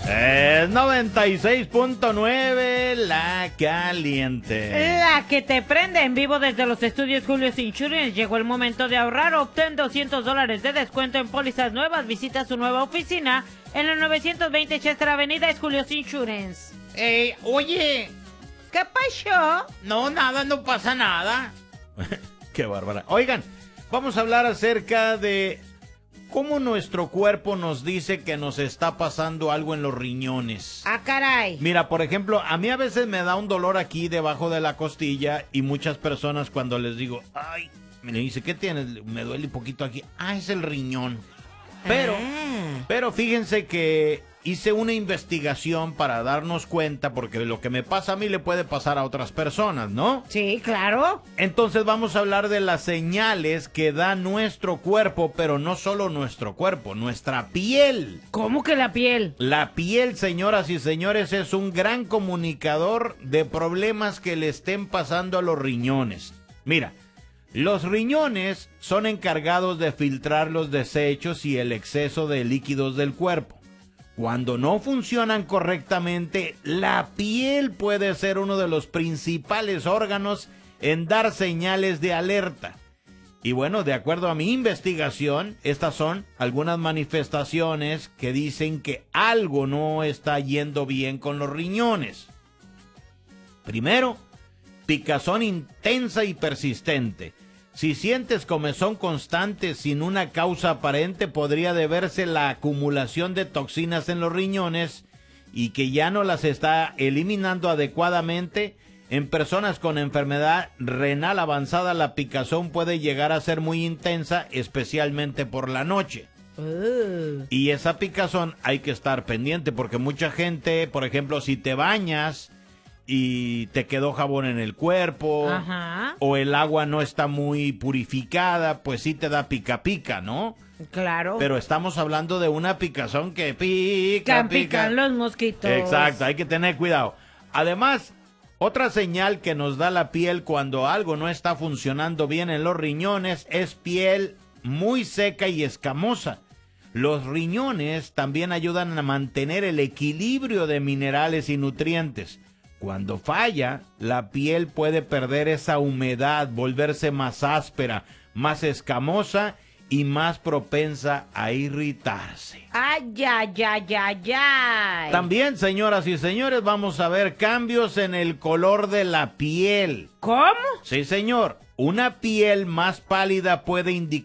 96.9, La Caliente. La que te prende en vivo desde los estudios Julio Insurance. Llegó el momento de ahorrar. Obtén $200 de descuento en pólizas nuevas. Visita su nueva oficina en el 920 Chester Avenida, es Julio Insurance. Oye. ¿Qué pasó? No, nada, no pasa nada. Qué bárbara. Oigan, vamos a hablar acerca de cómo nuestro cuerpo nos dice que nos está pasando algo en los riñones. Ah, caray. Mira, por ejemplo, a mí a veces me da un dolor aquí debajo de la costilla y muchas personas cuando les digo, ay, me dice, ¿qué tienes? Me duele un poquito aquí. Ah, es el riñón. Pero fíjense que hice una investigación para darnos cuenta, porque lo que me pasa a mí le puede pasar a otras personas, ¿no? Sí, claro. Entonces vamos a hablar de las señales que da nuestro cuerpo, pero no solo nuestro cuerpo, nuestra piel. ¿Cómo que la piel? La piel, señoras y señores, es un gran comunicador de problemas que le estén pasando a los riñones. Mira, los riñones son encargados de filtrar los desechos y el exceso de líquidos del cuerpo. Cuando no funcionan correctamente, la piel puede ser uno de los principales órganos en dar señales de alerta. Y bueno, de acuerdo a mi investigación, estas son algunas manifestaciones que dicen que algo no está yendo bien con los riñones. Primero, picazón intensa y persistente. Si sientes comezón constante sin una causa aparente, podría deberse la acumulación de toxinas en los riñones y que ya no las está eliminando adecuadamente. En personas con enfermedad renal avanzada, la picazón puede llegar a ser muy intensa, especialmente por la noche. Y esa picazón hay que estar pendiente porque mucha gente, por ejemplo, si te bañas y te quedó jabón en el cuerpo, ajá, o el agua no está muy purificada, pues sí te da pica pica, ¿no? Claro. Pero estamos hablando de una picazón que pica. Pican los mosquitos. Exacto, hay que tener cuidado. Además, otra señal que nos da la piel cuando algo no está funcionando bien en los riñones es piel muy seca y escamosa. Los riñones también ayudan a mantener el equilibrio de minerales y nutrientes. Cuando falla, la piel puede perder esa humedad, volverse más áspera, más escamosa y más propensa a irritarse. Ay, ay, ay, ay, ay. También, señoras y señores, vamos a ver cambios en el color de la piel. ¿Cómo? Sí, señor. Una piel más pálida puede indicar